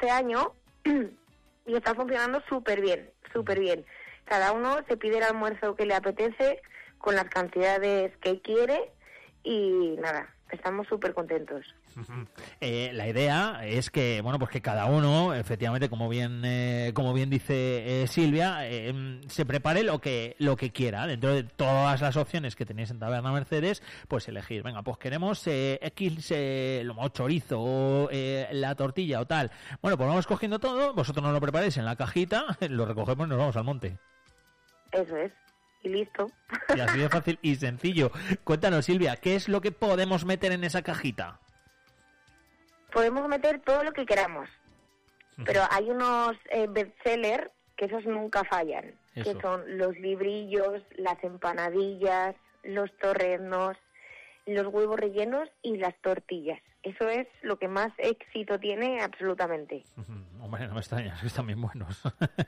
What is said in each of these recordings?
este año y está funcionando súper bien, súper bien. Cada uno se pide el almuerzo que le apetece con las cantidades que quiere y nada, estamos súper contentos. La idea es que, bueno, pues que cada uno, efectivamente, como bien dice Silvia, se prepare lo que quiera. Dentro de todas las opciones que tenéis en Taberna Mercedes, pues elegir, venga, pues queremos lomo, chorizo, la tortilla o tal. Bueno, pues vamos cogiendo todo, vosotros nos lo preparéis en la cajita, lo recogemos y nos vamos al monte. Eso es. Y listo. Y así de fácil y sencillo. Cuéntanos, Silvia, ¿qué es lo que podemos meter en esa cajita? Podemos meter todo lo que queramos, pero hay unos bestsellers que esos nunca fallan, que son los librillos, las empanadillas, los torrenos, los huevos rellenos y las tortillas. Eso es lo que más éxito tiene absolutamente. Hombre, no me extraña, que están bien buenos.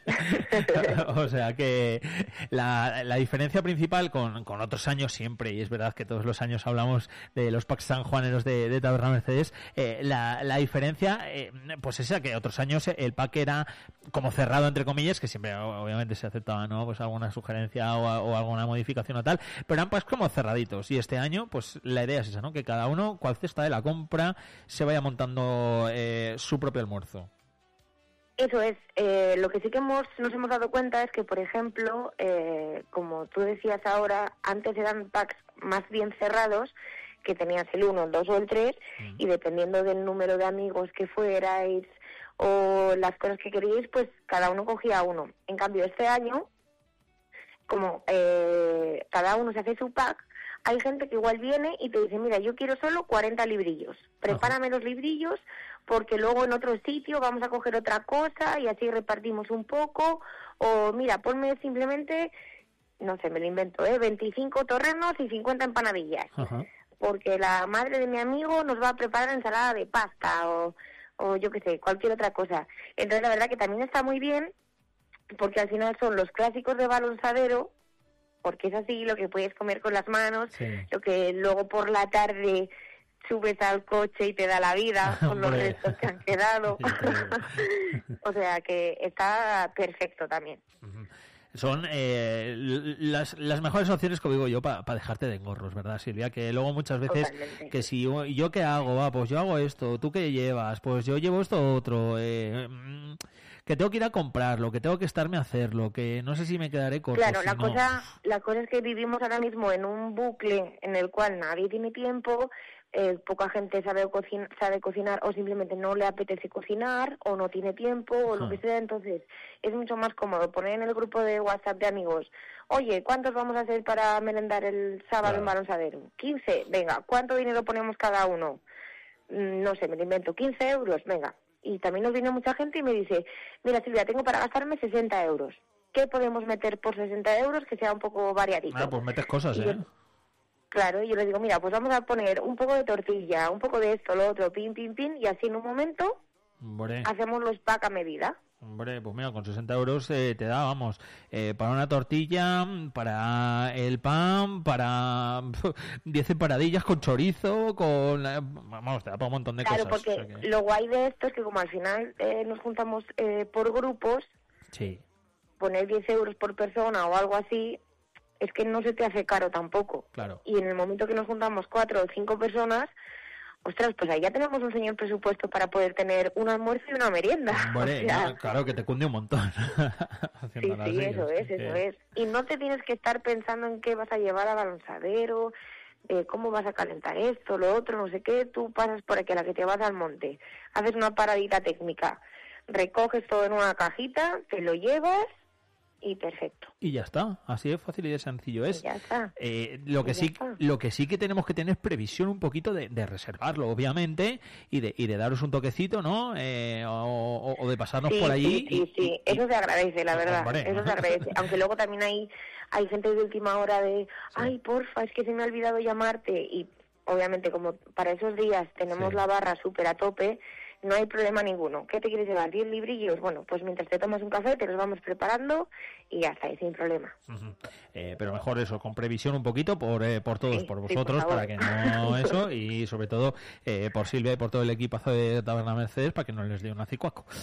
O sea que la diferencia principal con otros años siempre, y es verdad que todos los años hablamos de los packs sanjuaneros de Taberna Mercedes, la diferencia, pues esa que otros años el pack era como cerrado entre comillas, que siempre obviamente se aceptaba, ¿no? Pues alguna sugerencia o alguna modificación o tal, pero eran packs como cerraditos, y este año pues la idea es esa, ¿no? Que cada uno, cual cesta de la compra, se vaya montando su propio almuerzo. Eso es. Lo que sí que nos hemos dado cuenta es que, por ejemplo, como tú decías ahora, antes eran packs más bien cerrados, que tenías el 1, el 2 o el 3, y dependiendo del número de amigos que fuerais o las cosas que queríais, pues cada uno cogía uno. En cambio, este año, como cada uno se hace su pack, hay gente que igual viene y te dice, mira, yo quiero solo 40 librillos, prepárame los librillos porque luego en otro sitio vamos a coger otra cosa y así repartimos un poco, o mira, ponme simplemente, no sé, me lo invento, 25 torrenos y 50 empanadillas, porque la madre de mi amigo nos va a preparar ensalada de pasta o yo qué sé, cualquier otra cosa. Entonces la verdad que también está muy bien porque al final son los clásicos de balonsadero, porque es así lo que puedes comer con las manos, lo que luego por la tarde subes al coche y te da la vida con los restos que han quedado. O sea que está perfecto también. Son las mejores opciones, como digo yo, para dejarte de engorros, ¿verdad, Silvia? Que luego muchas veces, totalmente, que si yo qué hago, pues yo hago esto, tú qué llevas, pues yo llevo esto otro, que tengo que ir a comprarlo, que tengo que estarme a hacerlo, que no sé si me quedaré corto. Claro, la cosa es que vivimos ahora mismo en un bucle en el cual nadie tiene tiempo, poca gente sabe cocinar o simplemente no le apetece cocinar o no tiene tiempo o lo que sea. Entonces es mucho más cómodo poner en el grupo de WhatsApp de amigos, oye, ¿cuántos vamos a hacer para merendar el sábado en Balonsadero? 15, venga, ¿cuánto dinero ponemos cada uno? No sé, me lo invento, 15 euros, venga. Y también nos viene mucha gente y me dice, mira Silvia, tengo para gastarme 60 euros. ¿Qué podemos meter por 60 euros que sea un poco variadito? Pues metes cosas, Claro, y yo les digo, mira, pues vamos a poner un poco de tortilla, un poco de esto, lo otro, pin, y así en un momento hacemos los pack a medida. Hombre, pues mira, con 60 euros te da, vamos, para una tortilla, para el pan, para 10 empanadillas con chorizo, vamos, te da para un montón de cosas. Claro, porque lo guay de esto es que como al final nos juntamos por grupos, poner 10 euros por persona o algo así, es que no se te hace caro tampoco. Claro. Y en el momento que nos juntamos 4 o 5 personas, ostras, pues ahí ya tenemos un señor presupuesto para poder tener un almuerzo y una merienda. Bueno, claro que te cunde un montón. Sí, eso es. Y no te tienes que estar pensando en qué vas a llevar a Balonsadero, cómo vas a calentar esto, lo otro, no sé qué. Tú pasas por aquí a la que te vas al monte, haces una paradita técnica, recoges todo en una cajita, te lo llevas y perfecto. Y ya está, así de fácil y de sencillo es. Ya está. Lo que sí que tenemos que tener es previsión un poquito de reservarlo, obviamente, y de daros un toquecito, ¿no? O de pasarnos por allí. Sí. Eso se agradece, la verdad. Hombre. Eso se agradece. Aunque luego también hay gente de última hora de, ay, porfa, es que se me ha olvidado llamarte. Y obviamente como para esos días tenemos la barra súper a tope, no hay problema ninguno. ¿Qué te quieres llevar? ¿10 librillos? Bueno, pues mientras te tomas un café te los vamos preparando y ya está, y sin problema. Pero mejor eso, con previsión un poquito por todos, por vosotros, para que no eso, y sobre todo por Silvia y por todo el equipazo de Taberna Mercedes, para que no les dé un acicuaco.